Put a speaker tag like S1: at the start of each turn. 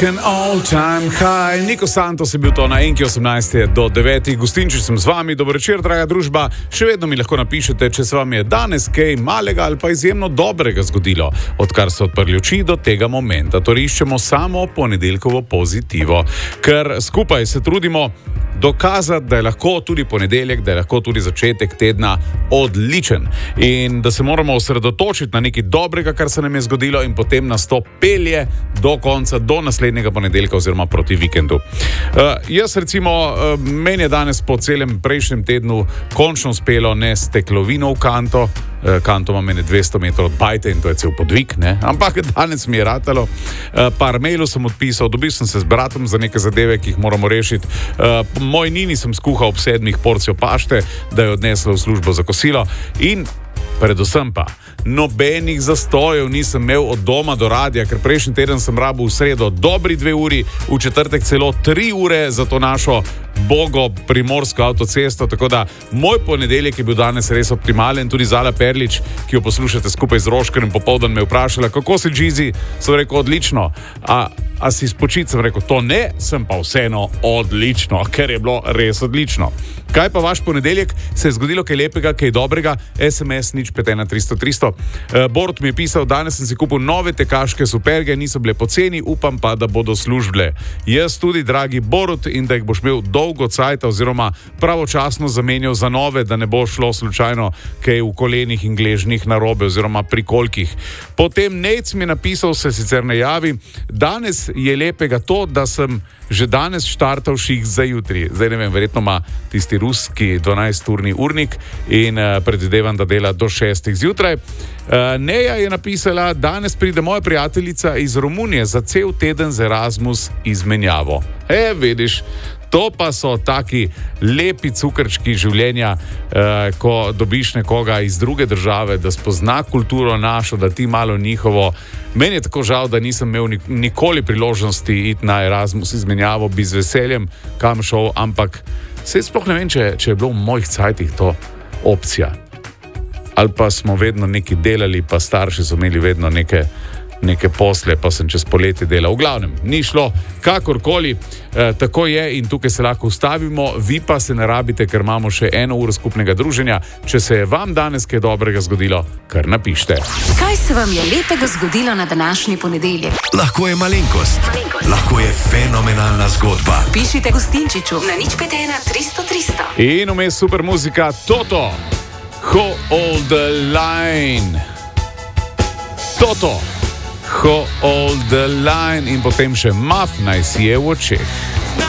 S1: An all-time high. Niko Santos je bil to na Enki 18. do 9. Gostinčič sem z vami. Dober večer, draga družba. Še vedno mi lahko napišete, če se vam je danes kaj malega ali pa izjemno dobrega zgodilo, odkar so odprli oči do tega momenta. Torej iščemo samo ponedeljkovo pozitivo, ker skupaj se trudimo dokazati, da je lahko tudi ponedeljek, da je lahko tudi začetek tedna odličen in da se moramo osredotočiti na nekaj dobrega, kar se nam je zgodilo in potem nas to pelje do konca, do naslednjega ponedeljka oziroma proti vikendu. Jaz recimo, meni je danes po celem prejšnjem tednu končno uspelo nesti teklovino v kanto. Kanto ima mene 200 metrov od bajte in to je cel podvig, ne? Ampak danes mi je ratalo. Par mailov sem odpisal, dobil sem se z bratom za neke zadeve, ki jih moramo rešiti. Moj nini sem skuhal ob 7 porcijo pašte, da je odnesla v službo za kosilo in predvsem pa nobenih zastojev nisem imel od doma do radia, ker prejšnji teden sem rabil v sredo dobri 2 uri, v četrtek celo 3 ure za to našo bogo primorsko avtocesto, tako da moj ponedeljek je bil danes res optimalen. Tudi Zala Perlič, ki jo poslušate skupaj z Roškerjem, popoldan me je vprašala, kako si Džizi, sem rekel odlično. A si spočit, sem rekel, to ne, sem pa vseeno odlično, ker je bilo res odlično. Kaj pa vaš ponedeljek? Se je zgodilo kaj lepega, kaj dobrega? SMS 051 300 300. Borut mi je pisal, danes sem si kupil nove tekaške superge, niso bile poceni, upam pa, da bodo služile. Jaz tudi, dragi Borut, in da jih boš imel dolgo cajta oziroma pravočasno zamenjal za nove, da ne bo šlo slučajno kaj v kolenih in gležnih narobe oziroma pri kolkih. Potem Nec mi je napisal, se sicer ne javi, danes je lepega to, da sem že danes štartal ših za jutri. Zdaj ne vem, verjetno ima tisti ruski 12-urni urnik in predvidevam, da dela do 6 zjutraj. Neja je napisala, danes pride moja prijateljica iz Romunije za cel teden z Erasmus izmenjavo. Vidiš, to pa so taki lepi cukrčki življenja, ko dobiš nekoga iz druge države, da spozna kulturo našo, da ti malo njihovo. Meni je tako žal, da nisem imel nikoli priložnosti iti na Erasmus izmenjavo, bi z veseljem kam šel, ampak se sploh ne vem, če je bilo v mojih cajtih to opcija. Ali pa smo vedno nekaj delali, pa starši so imeli vedno neke posle, pa sem čez poletje delal. V glavnem, ni šlo, kakorkoli, tako je in tukaj se lahko ustavimo, vi pa se ne rabite, ker imamo še 1 uro skupnega druženja. Če se je vam danes kaj dobrega zgodilo, kar napište.
S2: Kaj se vam je lepega zgodilo na današnji ponedeljek?
S3: Lahko je malenkost, lahko je fenomenalna zgodba.
S2: Pišite Gostinčiču na 051 300 300.
S1: In vmes super muzika Toto, Hold the Line. Toto, Hold the Line in potem še Maf, naj si je v očeh.